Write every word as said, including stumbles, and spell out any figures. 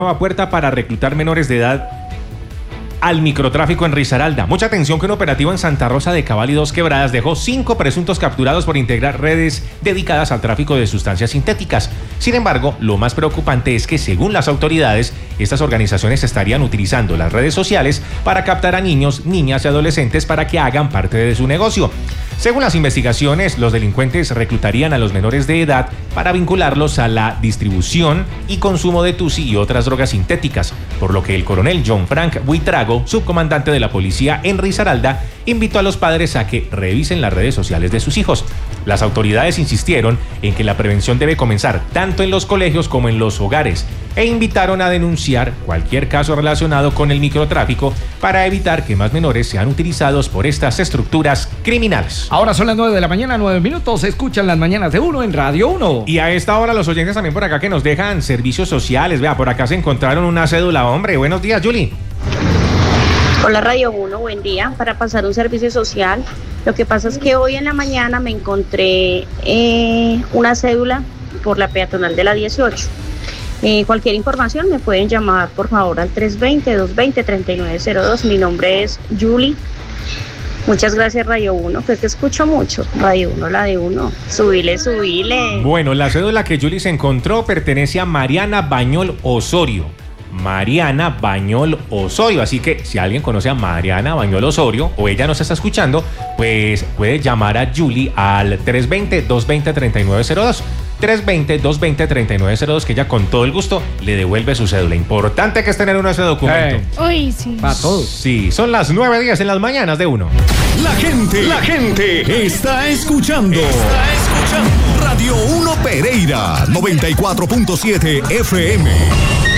nueva puerta para reclutar menores de edad al microtráfico en Risaralda. Mucha atención que un operativo en Santa Rosa de Cabal y Dos Quebradas dejó cinco presuntos capturados por integrar redes dedicadas al tráfico de sustancias sintéticas. Sin embargo, lo más preocupante es que, según las autoridades, estas organizaciones estarían utilizando las redes sociales para captar a niños, niñas y adolescentes para que hagan parte de su negocio. Según las investigaciones, los delincuentes reclutarían a los menores de edad para vincularlos a la distribución y consumo de tusi y otras drogas sintéticas, por lo que el coronel John Frank Buitrago, subcomandante de la policía en Risaralda, invitó a los padres a que revisen las redes sociales de sus hijos. Las autoridades insistieron en que la prevención debe comenzar tanto en los colegios como en los hogares e invitaron a denunciar cualquier caso relacionado con el microtráfico para evitar que más menores sean utilizados por estas estructuras criminales. Ahora son las nueve de la mañana, nueve minutos, se escuchan las mañanas de Uno en Radio Uno. Y a esta hora los oyentes también por acá que nos dejan servicios sociales. Vea, por acá se encontraron una cédula, hombre. Buenos días, Julie. Hola Radio Uno, buen día. Para pasar un servicio social, lo que pasa es que hoy en la mañana me encontré eh, una cédula por la peatonal de la dieciocho. Eh, cualquier información me pueden llamar por favor al tres veinte, dos veinte, treinta y nueve cero dos. Mi nombre es Julie. Muchas gracias Radio Uno, que es que escucho mucho. Radio Uno, la de Uno. Subile, subile. Bueno, la cédula que Julie se encontró pertenece a Mariana Bañol Osorio. Mariana Bañol Osorio, así que si alguien conoce a Mariana Bañol Osorio o ella nos está escuchando, pues puede llamar a Julie al tres veinte, dos veinte, treinta y nueve cero dos. tres veinte, dos veinte, treinta y nueve cero dos, que ella con todo el gusto le devuelve su cédula. Importante que es tener uno de ese documento. Hey. Uy, sí. Para todos. Sí, son las nueve diez en las mañanas de Uno. La gente, la gente está escuchando. Está escuchando. Radio Uno Pereira, noventa y cuatro punto siete F M.